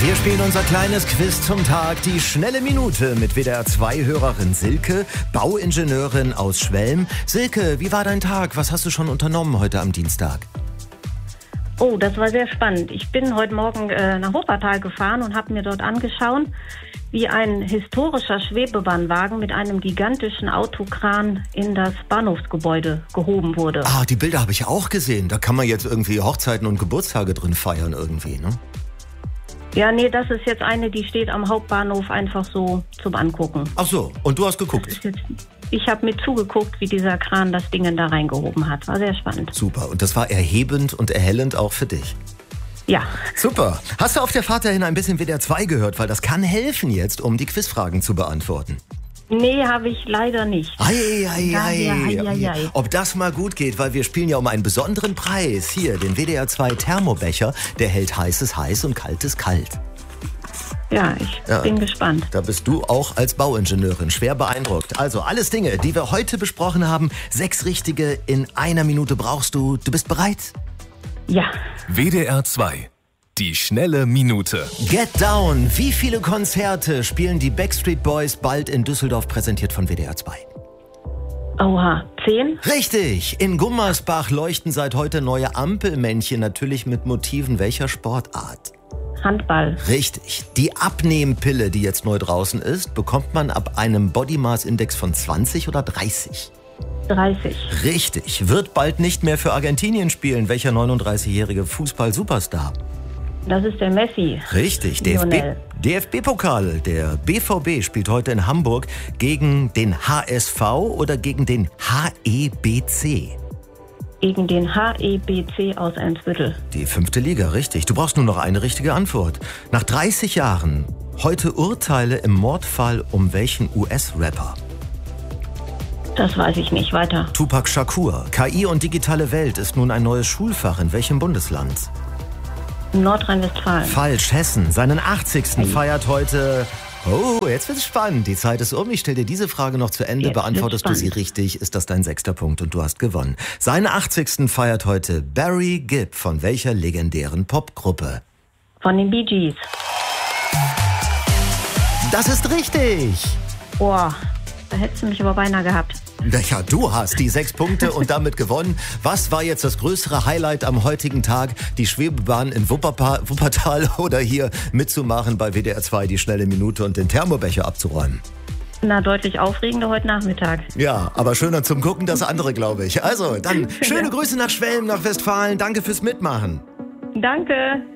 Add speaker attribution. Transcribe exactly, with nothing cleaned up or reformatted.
Speaker 1: Wir spielen unser kleines Quiz zum Tag, die schnelle Minute mit W D R zwei Hörerin Silke, Bauingenieurin aus Schwelm. Silke, wie war dein Tag? Was hast du schon unternommen heute am Dienstag?
Speaker 2: Oh, das war sehr spannend. Ich bin heute Morgen äh, nach Wuppertal gefahren und habe mir dort angeschaut, wie ein historischer Schwebebahnwagen mit einem gigantischen Autokran in das Bahnhofsgebäude gehoben wurde.
Speaker 1: Ah, die Bilder habe ich auch gesehen. Da kann man jetzt irgendwie Hochzeiten und Geburtstage drin feiern irgendwie, ne?
Speaker 2: Ja, nee, das ist jetzt eine, die steht am Hauptbahnhof einfach so zum Angucken.
Speaker 1: Ach so, und du hast geguckt?
Speaker 2: Das ist jetzt, ich habe mit zugeguckt, wie dieser Kran das Ding da reingehoben hat. War sehr spannend.
Speaker 1: Super, und das war erhebend und erhellend auch für dich.
Speaker 2: Ja.
Speaker 1: Super. Hast du auf der Fahrt dahin ein bisschen W D R zwei gehört? Weil das kann helfen jetzt, um die Quizfragen zu beantworten.
Speaker 2: Nee, habe ich leider nicht.
Speaker 1: Ei, ei, ei,
Speaker 2: ei, ei, ei.
Speaker 1: Ob das mal gut geht, weil wir spielen ja um einen besonderen Preis. Hier, den W D R zwei Thermobecher, der hält heißes heiß und kaltes kalt.
Speaker 2: Ja, ich
Speaker 1: Ja.
Speaker 2: bin gespannt.
Speaker 1: Da bist du auch als Bauingenieurin schwer beeindruckt. Also alles Dinge, die wir heute besprochen haben. Sechs richtige in einer Minute brauchst du. Du bist bereit?
Speaker 2: Ja.
Speaker 3: W D R zwei. Die schnelle Minute.
Speaker 1: Get Down. Wie viele Konzerte spielen die Backstreet Boys bald in Düsseldorf, präsentiert von W D R zwei?
Speaker 2: Oha, zehn?
Speaker 1: Richtig. In Gummersbach leuchten seit heute neue Ampelmännchen, natürlich mit Motiven welcher Sportart?
Speaker 2: Handball.
Speaker 1: Richtig. Die Abnehmpille, die jetzt neu draußen ist, bekommt man ab einem Body Mass Index von zwanzig oder dreißig?
Speaker 2: dreißig.
Speaker 1: Richtig. Wird bald nicht mehr für Argentinien spielen. Welcher neununddreißigjährige Fußball-Superstar?
Speaker 2: Das ist der Messi.
Speaker 1: Richtig. D F B,
Speaker 2: Lionel.
Speaker 1: D F B-Pokal. Der B V B spielt heute in Hamburg gegen den H S V oder gegen den H E B C?
Speaker 2: Gegen den H E B C aus Eimsbüttel.
Speaker 1: Die fünfte Liga, richtig. Du brauchst nur noch eine richtige Antwort. Nach dreißig Jahren heute Urteile im Mordfall um welchen U S-Rapper?
Speaker 2: Das weiß ich nicht. Weiter.
Speaker 1: Tupac Shakur. K I und digitale Welt ist nun ein neues Schulfach. In welchem Bundesland?
Speaker 2: Nordrhein-Westfalen.
Speaker 1: Falsch, Hessen. Seinen achtzigsten feiert heute... Oh, jetzt wird's spannend. Die Zeit ist um. Ich stelle dir diese Frage noch zu Ende.
Speaker 2: Jetzt
Speaker 1: Beantwortest du
Speaker 2: wird's
Speaker 1: sie
Speaker 2: spannend.
Speaker 1: richtig, ist das dein sechster Punkt und du hast gewonnen. Seinen achtzigsten feiert heute Barry Gibb. Von welcher legendären Popgruppe?
Speaker 2: Von den Bee Gees.
Speaker 1: Das ist richtig.
Speaker 2: Boah, da hättest du mich aber beinahe gehabt.
Speaker 1: Ja, du hast die sechs Punkte und damit gewonnen. Was war jetzt das größere Highlight am heutigen Tag? Die Schwebebahn in Wupperpa- Wuppertal oder hier mitzumachen bei W D R zwei, die schnelle Minute und den Thermobecher abzuräumen?
Speaker 2: Na, deutlich aufregender heute Nachmittag.
Speaker 1: Ja, aber schöner zum Gucken das andere, glaube ich. Also, dann schöne Grüße nach Schwelm, nach Westfalen. Danke fürs Mitmachen.
Speaker 2: Danke.